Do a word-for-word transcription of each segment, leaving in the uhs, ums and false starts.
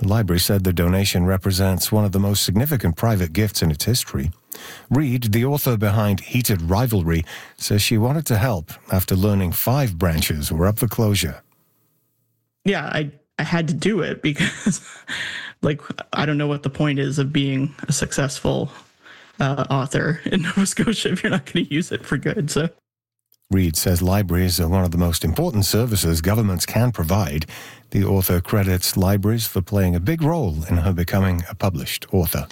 The library said the donation represents one of the most significant private gifts in its history. Reed, the author behind Heated Rivalry, says she wanted to help after learning five branches were up for closure. Yeah, I, I had to do it because, like, I don't know what the point is of being a successful uh, author in Nova Scotia if you're not going to use it for good, so... Reed says libraries are one of the most important services governments can provide. The author credits libraries for playing a big role in her becoming a published author.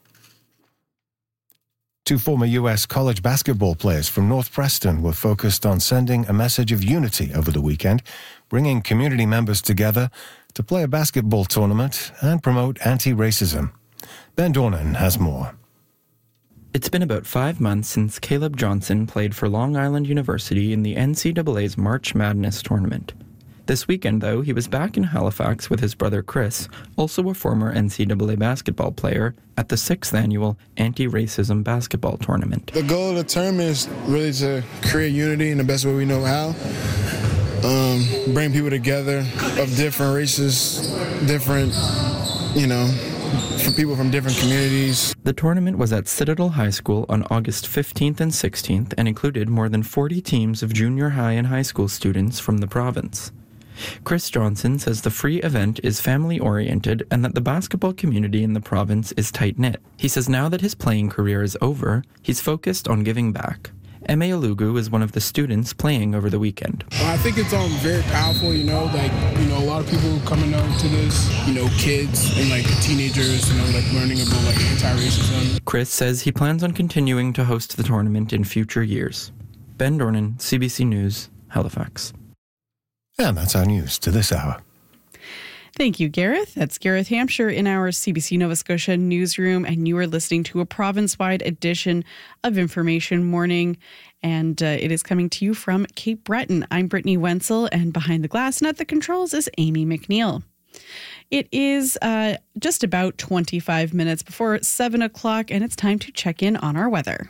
Two former U S college basketball players from North Preston were focused on sending a message of unity over the weekend, bringing community members together to play a basketball tournament and promote anti-racism. Ben Dornan has more. It's been about five months since Caleb Johnson played for Long Island University in the N C double A's March Madness tournament. This weekend, though, he was back in Halifax with his brother Chris, also a former N C double A basketball player, at the sixth annual Anti-Racism Basketball Tournament. The goal of the tournament is really to create unity in the best way we know how. Um, bring people together of different races, different, you know, for people from different communities. The tournament was at Citadel High School on August fifteenth and sixteenth and included more than forty teams of junior high and high school students from the province. Chris Johnson says the free event is family-oriented and that the basketball community in the province is tight-knit. He says now that his playing career is over, he's focused on giving back. Eme Alugu is one of the students playing over the weekend. I think it's um very powerful, you know, like, you know, a lot of people coming out to this, you know, kids and like teenagers, you know, like learning about like anti-racism. Chris says he plans on continuing to host the tournament in future years. Ben Dornan, C B C News, Halifax. And that's our news to this hour. Thank you, Gareth. That's Gareth Hampshire in our C B C Nova Scotia newsroom, and you are listening to a province-wide edition of Information Morning, and uh, it is coming to you from Cape Breton. I'm Brittany Wenzel, and behind the glass and at the controls is Amy McNeil. It is uh, just about twenty-five minutes before seven o'clock, and it's time to check in on our weather.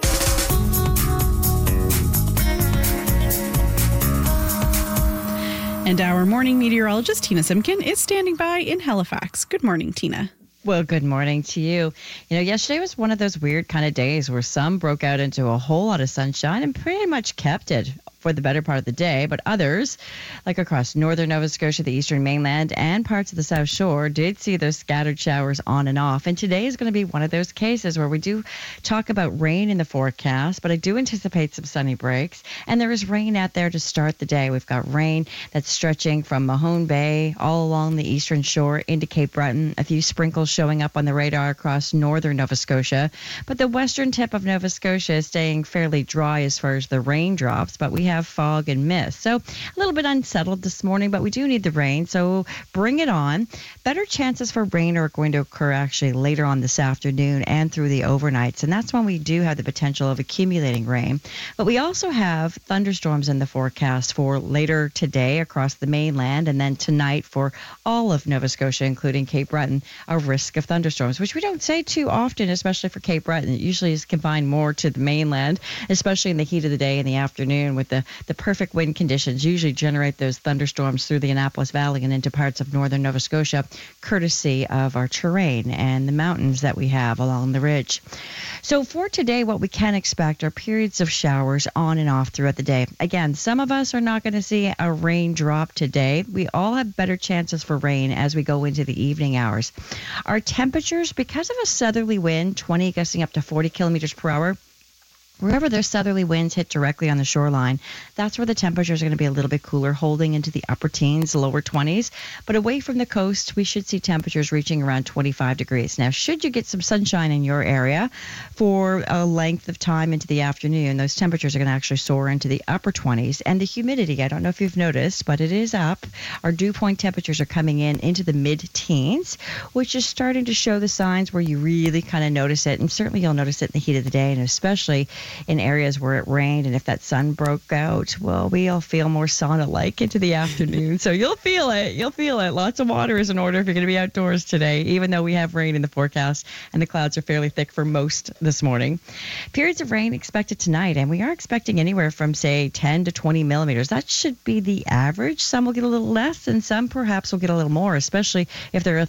And our morning meteorologist, Tina Simkin, is standing by in Halifax. Good morning, Tina. Well, good morning to you. You know, yesterday was one of those weird kind of days where some broke out into a whole lot of sunshine and pretty much kept it for the better part of the day, but others, like across northern Nova Scotia, the eastern mainland, and parts of the South Shore, did see those scattered showers on and off. And today is going to be one of those cases where we do talk about rain in the forecast, but I do anticipate some sunny breaks. And there is rain out there to start the day. We've got rain that's stretching from Mahone Bay all along the eastern shore into Cape Breton, a few sprinkles showing up on the radar across northern Nova Scotia. But the western tip of Nova Scotia is staying fairly dry as far as the raindrops, but we have fog and mist. So a little bit unsettled this morning, but we do need the rain, so bring it on. Better chances for rain are going to occur actually later on this afternoon and through the overnights, and that's when we do have the potential of accumulating rain. But we also have thunderstorms in the forecast for later today across the mainland, and then tonight for all of Nova Scotia, including Cape Breton, a risk of thunderstorms, which we don't say too often, especially for Cape Breton. It usually is confined more to the mainland, especially in the heat of the day in the afternoon with the, the perfect wind conditions usually generate those thunderstorms through the Annapolis Valley and into parts of northern Nova Scotia, courtesy of our terrain and the mountains that we have along the ridge. So for today, what we can expect are periods of showers on and off throughout the day. Again, some of us are not going to see a raindrop today. We all have better chances for rain as we go into the evening hours. Our temperatures, because of a southerly wind, twenty gusting up to forty kilometers per hour, wherever their southerly winds hit directly on the shoreline, that's where the temperatures are going to be a little bit cooler, holding into the upper teens, lower twenties. But away from the coast, we should see temperatures reaching around twenty-five degrees. Now, should you get some sunshine in your area for a length of time into the afternoon, those temperatures are going to actually soar into the upper twenties. And the humidity, I don't know if you've noticed, but it is up. Our dew point temperatures are coming in into the mid-teens, which is starting to show the signs where you really kind of notice it. And certainly you'll notice it in the heat of the day, and especially in areas where it rained, and if that sun broke out, well, we'll feel more sauna-like into the afternoon. So you'll feel it. You'll feel it. Lots of water is in order if you're going to be outdoors today, even though we have rain in the forecast and the clouds are fairly thick for most this morning. Periods of rain expected tonight, and we are expecting anywhere from, say, ten to twenty millimeters. That should be the average. Some will get a little less, and some perhaps will get a little more, especially if there are